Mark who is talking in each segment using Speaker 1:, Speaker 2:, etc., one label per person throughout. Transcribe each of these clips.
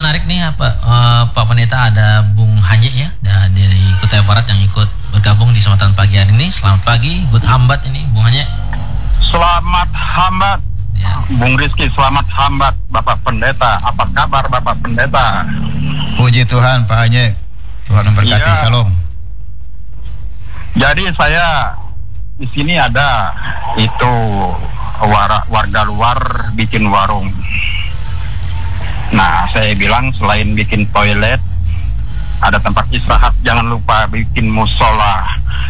Speaker 1: menarik nih Pak Pendeta, ada Bung Hanye ya dari Kutai Barat yang ikut bergabung di Sumatera pagi hari ini. Selamat pagi, good hambat ini Bung Hanye.
Speaker 2: Selamat hambat ya. Bung Rizky, selamat hambat Bapak Pendeta. Apa kabar Bapak Pendeta?
Speaker 3: Puji Tuhan Pak Hanye, Tuhan memberkati. Ya. Shalom.
Speaker 2: Jadi saya di sini ada itu warga luar bikin warung. Nah, saya bilang selain bikin toilet, ada tempat istirahat, jangan lupa bikin musola.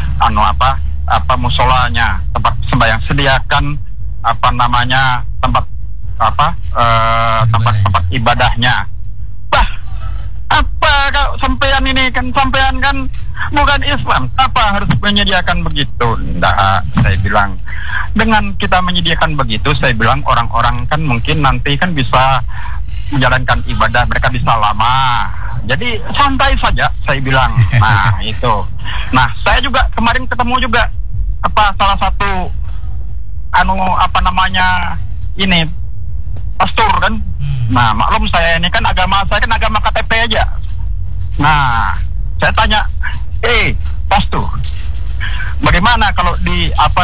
Speaker 2: Musolanya, tempat sembahyang, sediakan tempat ibadahnya. Kalau sampean ini kan bukan Islam, apa harus menyediakan begitu? Enggak, saya bilang dengan kita menyediakan begitu, saya bilang orang-orang kan mungkin nanti kan bisa menjalankan ibadah, mereka bisa lama. Jadi santai saja, saya bilang. Nah, itu. Nah, saya juga kemarin ketemu juga salah satu ini pastor kan. Nah, maklum saya ini kan agama KTP aja. Nah, saya tanya, pastor, bagaimana kalau di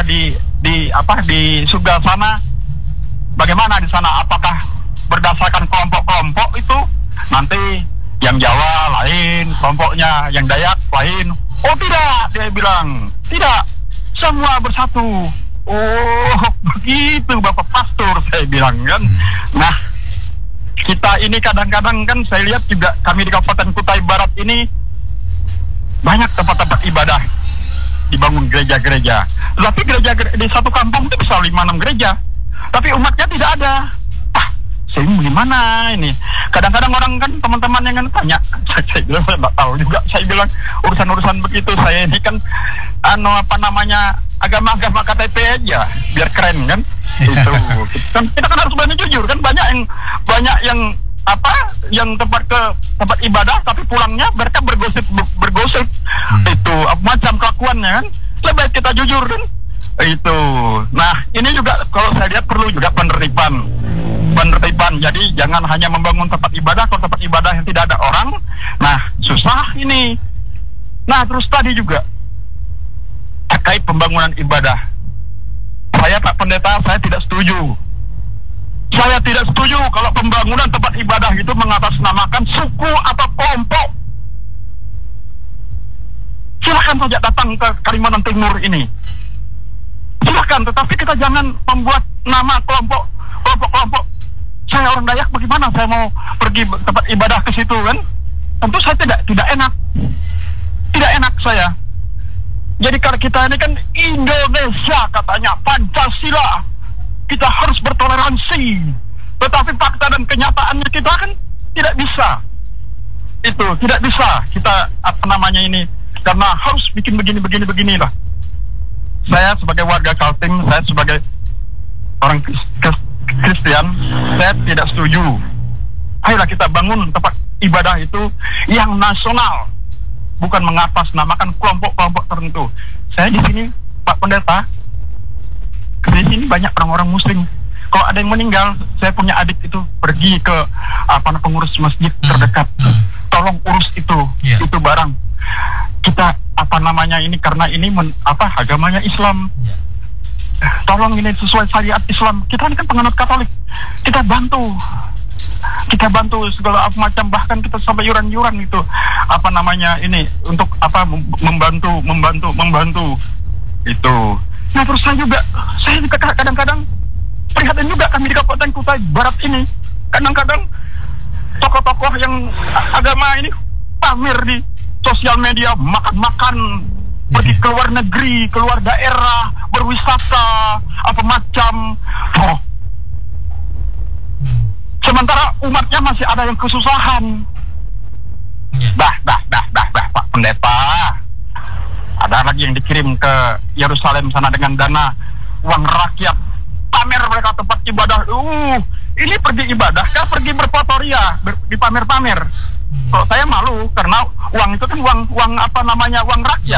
Speaker 2: surga sana? Bagaimana di sana? Apakah berdasarkan kelompok-kelompok itu? Nanti yang Jawa lain kelompoknya, yang Dayak lain. Oh tidak, dia bilang tidak, semua bersatu. Oh begitu Bapak Pastor, saya bilang kan. Nah, kita ini kadang-kadang kan saya lihat juga kami di Kabupaten Kutai Barat ini banyak tempat-tempat ibadah dibangun gereja-gereja. Tapi gereja di satu kampung itu bisa 5-6 gereja, tapi umatnya tidak ada. Saya gimana ini? Kadang-kadang orang kan teman-teman yang kan tanya, saya bilang saya nggak tahu juga. Saya bilang urusan-urusan begitu saya ini kan agama-agama KTP aja biar keren kan. Itu kan kita kan harus berani jujur kan, banyak yang tempat ibadah tapi pulangnya mereka bergosip itu macam kelakuannya kan. Lebih baik kita jujur kan itu. Nah, ini juga kalau saya lihat perlu juga penertiban. Jadi jangan hanya membangun tempat ibadah, kalau tempat ibadah yang tidak ada orang, nah susah ini. Nah, terus tadi juga terkait pembangunan ibadah, saya Pak Pendeta, saya tidak setuju. Saya tidak setuju kalau pembangunan tempat ibadah itu mengatasnamakan suku atau kelompok. Silakan saja datang ke Kalimantan Timur ini, silakan, tetapi kita jangan membuat nama kelompok. Saya orang Dayak, bagaimana saya mau pergi tempat ibadah ke situ kan? Tentu saya tidak enak saya. Jadi kalau kita ini kan Indonesia katanya, Pancasila, kita harus bertoleransi, tetapi fakta dan kenyataannya kita kan tidak bisa. Itu tidak bisa kita ini, karena harus bikin beginilah. Saya sebagai warga Kaltim, saya sebagai orang Kristen, saya tidak setuju. Ayolah kita bangun tempat ibadah itu yang nasional, bukan mengatasnamakan kelompok-kelompok tertentu. Saya di sini Pak Pendeta, di sini banyak orang-orang Muslim. Kalau ada yang meninggal, saya punya adik itu pergi ke pengurus masjid terdekat. Tolong urus itu barang. Kita ini karena ini agamanya Islam. Tolong ini sesuai syariat Islam. Kita ini kan penganut Katolik. Kita bantu segala macam, bahkan kita sampai yuran-yuran itu ini untuk membantu itu. Nah, terus saya juga kadang-kadang prihatin juga kami di Kabupaten Kutai Barat ini. Kadang-kadang tokoh-tokoh yang agama ini pamer di sosial media, makan-makan, pergi ke luar negeri, keluar daerah, berwisata, sementara umatnya masih ada yang kesusahan. Pak Pendeta, ada lagi yang dikirim ke Yerusalem sana dengan dana uang rakyat, pamer mereka tempat ibadah. Ini pergi ibadah kah pergi berfotoria, dipamer-pamer? Kalau saya malu karena uang itu kan uang rakyat.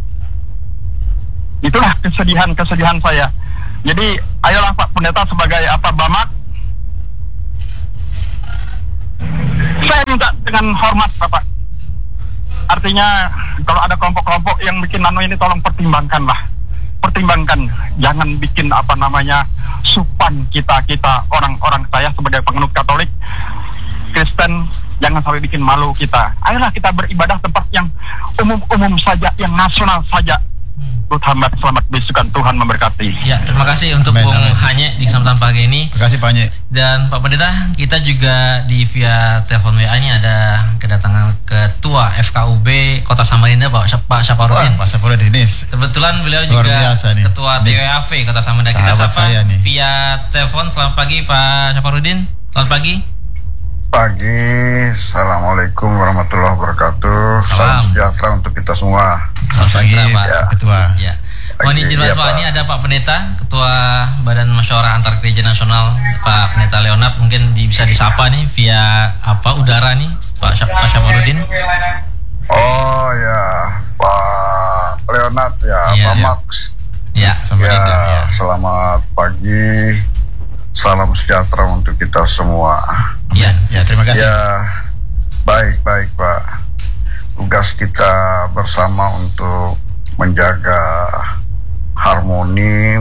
Speaker 2: Itulah kesedihan saya. Jadi ayolah Pak Pendeta sebagai Bamak, saya dengan hormat Bapak. Artinya kalau ada kelompok-kelompok yang bikin ini tolong pertimbangkanlah. Pertimbangkan, jangan bikin supan kita orang-orang, saya sebagai penganut Katolik Kristen, jangan sampai bikin malu kita. Ayolah kita beribadah tempat yang umum saja, yang nasional saja. Bud Hambat, selamat besukan, Tuhan memberkati.
Speaker 1: Ya, terima kasih untuk
Speaker 3: Amen,
Speaker 1: Bung
Speaker 3: amen.
Speaker 1: Hanye di kesempatan pagi ini.
Speaker 3: Terima kasih Pak Hanye.
Speaker 1: Dan Pak Pendeta, kita juga di via telepon WA ini ada kedatangan Ketua FKUB Kota Samarinda, Pak Syaparudin.
Speaker 3: Pak Syaparudin ini
Speaker 1: Kebetulan beliau
Speaker 3: luar
Speaker 1: juga
Speaker 3: biasa nih.
Speaker 1: Ketua TWAV Kota Samarinda. Kita
Speaker 3: Sahabat
Speaker 1: sapa
Speaker 3: saya nih.
Speaker 1: via telepon. Selamat pagi Pak Syaparudin. Selamat pagi.
Speaker 4: Pagi, Assalamualaikum warahmatullahi wabarakatuh.
Speaker 1: Salam.
Speaker 4: Salam sejahtera untuk kita semua.
Speaker 3: Selamat pagi
Speaker 1: sejahtera, Pak.
Speaker 3: Pak Ketua.
Speaker 1: Ya.
Speaker 4: Pagi,
Speaker 1: Mohon izin
Speaker 4: iya,
Speaker 1: Pak,
Speaker 4: Pak.
Speaker 1: ini ada Pak Pendeta, Ketua Badan Musyawarah Antar Gereja Nasional, Pak Pendeta Leonard. Mungkin bisa disapa nih via udara nih, Pak Syaparudin.
Speaker 4: Oh ya, Pak Leonard ya,
Speaker 1: Iya.
Speaker 4: Pak
Speaker 3: Iya.
Speaker 4: Max.
Speaker 1: Ya.
Speaker 3: Samarinda ya.
Speaker 4: Selamat pagi. Salam sejahtera untuk kita semua.
Speaker 1: Ya.
Speaker 3: Ya, terima kasih.
Speaker 4: Ya, baik Pak. Tugas kita bersama untuk menjaga harmoni,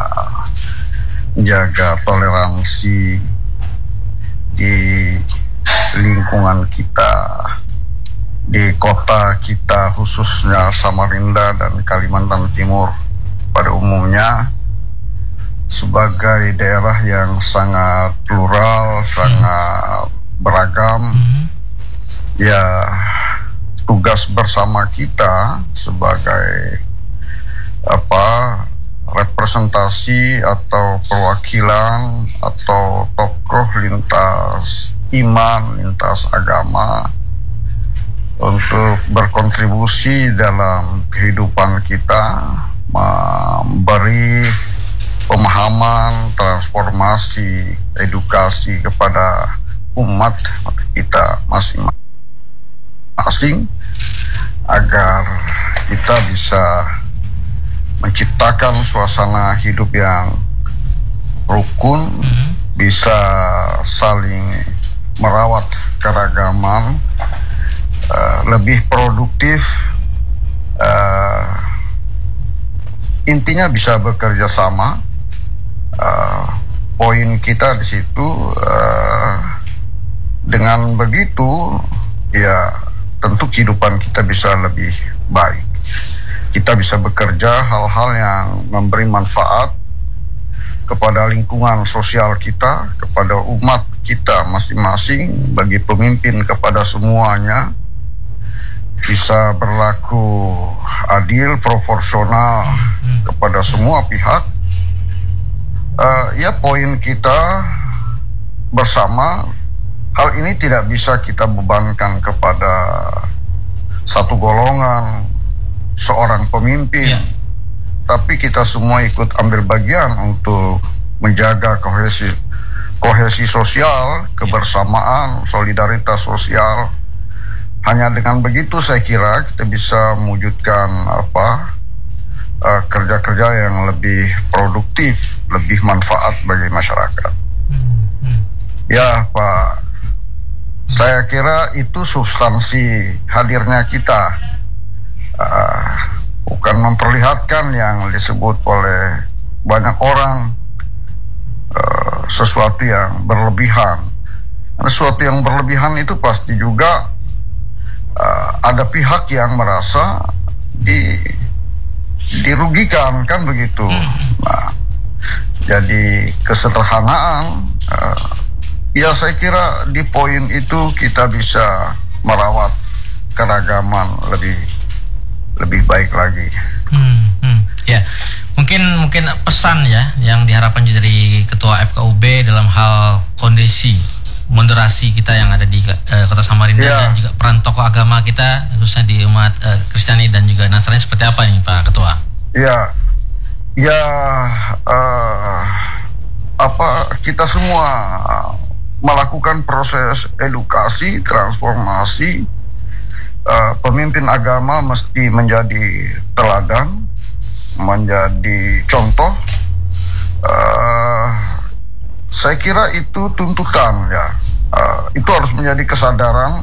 Speaker 4: menjaga toleransi di lingkungan kita, di kota kita khususnya Samarinda dan Kalimantan Timur pada umumnya, sebagai daerah yang sangat plural, sangat beragam. Ya, tugas bersama kita sebagai representasi atau perwakilan atau tokoh lintas iman, lintas agama, untuk berkontribusi dalam kehidupan kita, memberi pemahaman, transformasi, edukasi kepada umat kita masing-masing, agar kita bisa menciptakan suasana hidup yang rukun, bisa saling merawat keragaman, lebih produktif, intinya bisa bekerja sama. Poin kita di situ, dengan begitu ya tentu kehidupan kita bisa lebih baik. Kita bisa bekerja hal-hal yang memberi manfaat kepada lingkungan sosial kita, kepada umat kita masing-masing, bagi pemimpin, kepada semuanya, bisa berlaku adil, proporsional kepada semua pihak. Ya, poin kita bersama, hal ini tidak bisa kita bebankan kepada satu golongan, seorang pemimpin, tapi kita semua ikut ambil bagian untuk menjaga kohesi sosial, kebersamaan, solidaritas sosial. Hanya dengan begitu saya kira kita bisa mewujudkan kerja-kerja yang lebih produktif, lebih manfaat bagi masyarakat. Ya Pak, saya kira itu substansi hadirnya kita, bukan memperlihatkan yang disebut oleh banyak orang sesuatu yang berlebihan. Sesuatu yang berlebihan itu pasti juga ada pihak yang merasa dirugikan, kan begitu. Nah, jadi kesederhanaan, ya saya kira di poin itu kita bisa merawat keragaman lebih baik lagi.
Speaker 1: Ya, mungkin pesan ya yang diharapkan juga dari Ketua FKUB dalam hal kondisi moderasi kita yang ada di Kota Samarinda, dan juga peran tokoh agama kita khususnya di umat Kristiani dan juga Nasrani seperti apa nih Pak Ketua?
Speaker 4: Kita semua melakukan proses edukasi, transformasi. Pemimpin agama mesti menjadi teladan, menjadi contoh. Saya kira itu tuntutan ya. Itu harus menjadi kesadaran